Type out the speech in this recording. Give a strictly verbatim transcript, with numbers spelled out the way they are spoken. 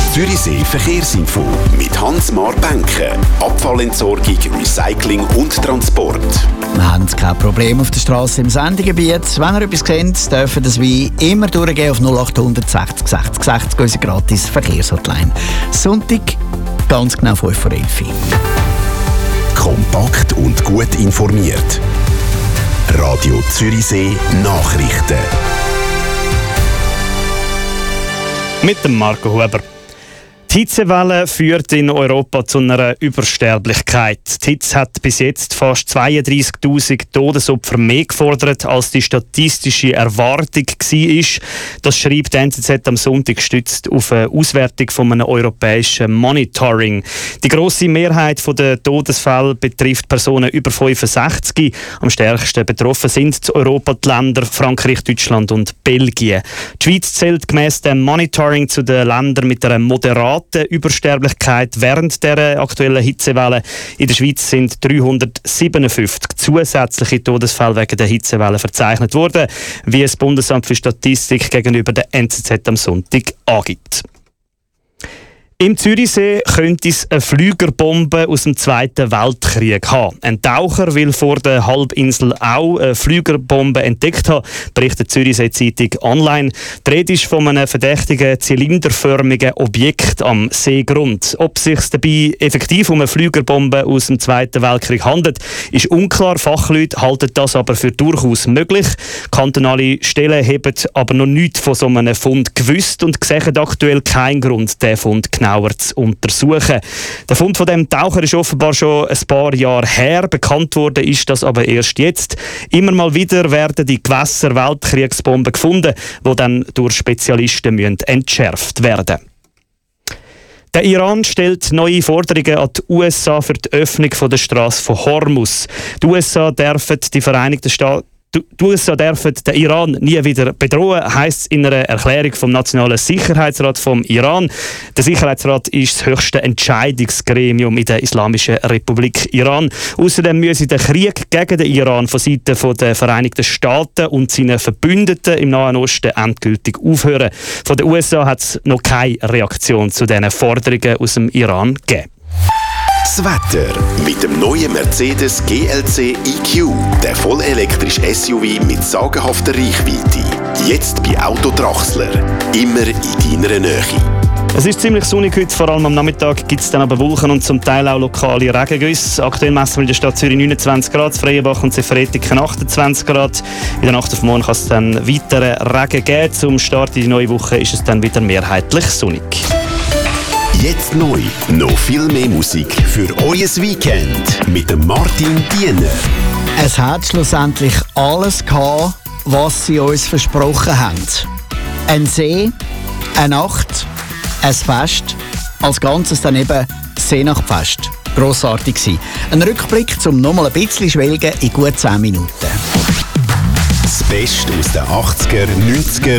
Zürichsee Verkehrsinfo mit Hans-Mar Benke. Abfallentsorgung, Recycling und Transport. Wir haben kein Problem auf der Straße im Sendegebiet. Wenn ihr etwas kennt, dürfen das wie immer durchgehen auf null acht hundert sechzig sechzig sechzig, unsere gratis Verkehrshotline. Sonntag, ganz genau fünf vor elf. Kompakt und gut informiert. Radio Zürichsee Nachrichten. Mit dem Marco Huber. Die Hitzewelle führt in Europa zu einer Übersterblichkeit. Die Hitze hat bis jetzt fast zweiunddreissigtausend Todesopfer mehr gefordert, als die statistische Erwartung war. Das schreibt die N Z Z am Sonntag gestützt auf eine Auswertung von einem europäischen Monitoring. Die grosse Mehrheit der Todesfälle betrifft Personen über fünfundsechzig. Am stärksten betroffen sind in Europa die Länder Frankreich, Deutschland und Belgien. Die Schweiz zählt gemäss dem Monitoring zu den Ländern mit einer moderaten Übersterblichkeit während der aktuellen Hitzewelle. In der Schweiz sind dreihundertsiebenundfünfzig zusätzliche Todesfälle wegen der Hitzewelle verzeichnet worden, wie das Bundesamt für Statistik gegenüber der N Z Z am Sonntag angibt. Im Zürichsee könnte es eine Flügerbombe aus dem Zweiten Weltkrieg haben. Ein Taucher will vor der Halbinsel auch eine Flügerbombe entdeckt haben, berichtet die Zürichsee-Zeitung online. Die Rede ist von einem verdächtigen zylinderförmigen Objekt am Seegrund. Ob es sich dabei effektiv um eine Flügerbombe aus dem Zweiten Weltkrieg handelt, ist unklar. Fachleute halten das aber für durchaus möglich. Kantonale Stellen haben aber noch nichts von so einem Fund gewusst und sehen aktuell keinen Grund, den Fund genau zu untersuchen. Der Fund von dem Taucher ist offenbar schon ein paar Jahre her. Bekannt worden ist das aber erst jetzt. Immer mal wieder werden die Gewässer Weltkriegsbomben gefunden, die dann durch Spezialisten müssen entschärft werden. Der Iran stellt neue Forderungen an die U S A für die Öffnung der Straße von Hormuz. Die U S A dürfen die Vereinigten Staaten Die U S A dürfen den Iran nie wieder bedrohen, heisst es in einer Erklärung vom Nationalen Sicherheitsrat vom Iran. Der Sicherheitsrat ist das höchste Entscheidungsgremium in der Islamischen Republik Iran. Außerdem müsse der Krieg gegen den Iran von Seiten der Vereinigten Staaten und seinen Verbündeten im Nahen Osten endgültig aufhören. Von der U S A hat es noch keine Reaktion zu diesen Forderungen aus dem Iran gegeben. Das Wetter mit dem neuen Mercedes G L C E Q, der vollelektrische S U V mit sagenhafter Reichweite. Jetzt bei Auto Draxler. Immer in deiner Nähe. Es ist ziemlich sonnig heute, vor allem am Nachmittag gibt es dann aber Wolken und zum Teil auch lokale Regengüsse. Aktuell messen wir in der Stadt Zürich neunundzwanzig Grad, Freienbach und Seferetiken achtundzwanzig Grad. In der Nacht auf morgen kann es dann weiteren Regen geben. Zum Start in die neue Woche ist es dann wieder mehrheitlich sonnig. Jetzt neu, noch viel mehr Musik für euer Weekend mit dem Martin Diener. Es hat schlussendlich alles gehabt, was sie uns versprochen haben. Ein See, eine Nacht, ein Fest, als Ganzes dann eben Seenachtfest. Grossartig gewesen. Ein Rückblick zum nochmal ein bisschen schwelgen in gut zehn Minuten. Das Beste aus den achtziger, neunziger